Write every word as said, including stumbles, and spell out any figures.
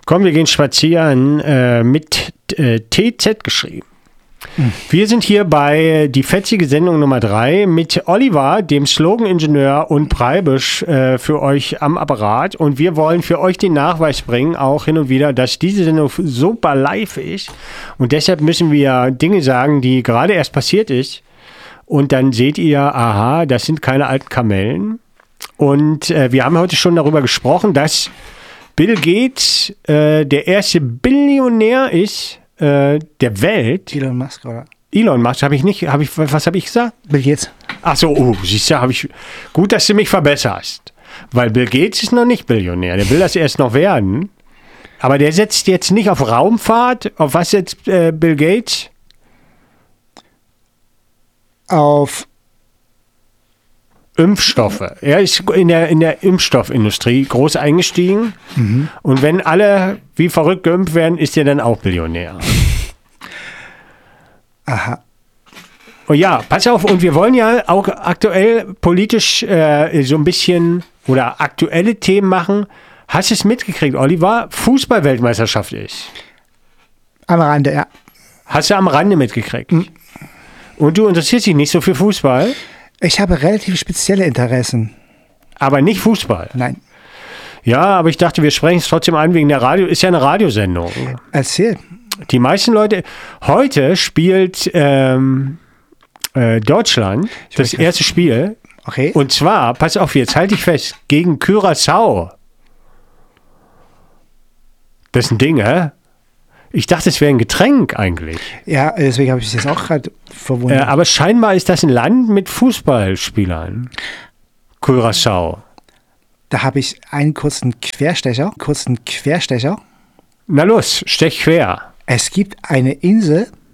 Komm, wir gehen spazieren äh, mit äh, T Z geschrieben. Hm. Wir sind hier bei die fetzige Sendung Nummer drei mit Oliver, dem Slogan-Ingenieur und Preibisch äh, für euch am Apparat. Und wir wollen für euch den Nachweis bringen, auch hin und wieder, dass diese Sendung super live ist. Und deshalb müssen wir Dinge sagen, die gerade erst passiert ist. Und dann seht ihr, aha, das sind keine alten Kamellen. Und äh, wir haben heute schon darüber gesprochen, dass Bill Gates äh, der erste Billionär ist äh, der Welt. Elon Musk, oder? Elon Musk, habe ich nicht, habe ich, was habe ich gesagt? Bill Gates. Ach so, oh, siehst du, habe ich, gut, dass du mich verbesserst. Weil Bill Gates ist noch nicht Billionär, der will das erst noch werden. Aber der setzt jetzt nicht auf Raumfahrt, auf was setzt äh, Bill Gates? Auf Impfstoffe. Er ist in der, in der Impfstoffindustrie groß eingestiegen. Mhm. Und wenn alle wie verrückt geimpft werden, ist er dann auch Billionär. Aha. Und ja, pass auf, und wir wollen ja auch aktuell politisch äh, so ein bisschen oder aktuelle Themen machen. Hast du es mitgekriegt, Oliver? Fußball-Weltmeisterschaft ist. Am Rande, ja. Hast du am Rande mitgekriegt? Mhm. Und du interessierst dich nicht so für Fußball? Ich habe relativ spezielle Interessen. Aber nicht Fußball? Nein. Ja, aber ich dachte, wir sprechen es trotzdem an wegen der Radio. Ist ja eine Radiosendung. Erzähl. Die meisten Leute... Heute spielt ähm, äh, Deutschland ich das erste das. Spiel. Okay. Und zwar, pass auf, jetzt halte ich fest, gegen Curaçao. Das ist ein Ding, hä? Ich dachte, es wäre ein Getränk eigentlich. Ja, deswegen habe ich es jetzt auch gerade verwundert. Äh, aber scheinbar ist das ein Land mit Fußballspielern. Curaçao. Da habe ich einen kurzen Querstecher. Kurzen Querstecher. Na los, stech quer. Es gibt eine Insel